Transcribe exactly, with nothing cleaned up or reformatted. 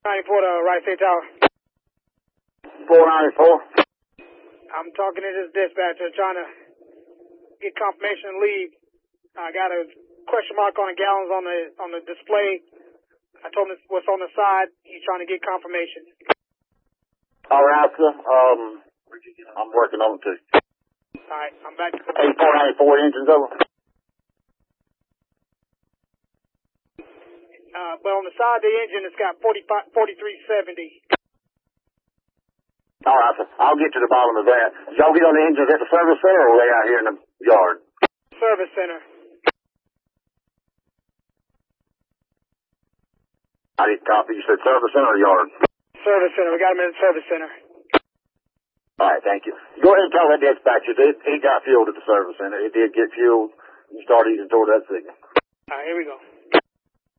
ninety-four to Right State Tower. four ninety-four. I'm talking to this dispatcher trying to get confirmation of lead. I got a question mark on the gallons on the on the display. I told him what's on the side. He's trying to get confirmation. All right, sir. Um, I'm working on it too. All right, I'm back. Hey, four ninety-four engines over. Uh, but on the side of the engine, it's got forty-five, forty-three seventy. All right, sir. I'll get to the bottom of that. Did y'all get on the engines at the service center or way out here in the yard? Service center. I didn't copy. You said service center or yard? Service center. We got him in the service center. All right, thank you. Go ahead and tell that dispatcher that he got fueled at the service center. He did get fueled. You start easing toward that signal. All right, here we go.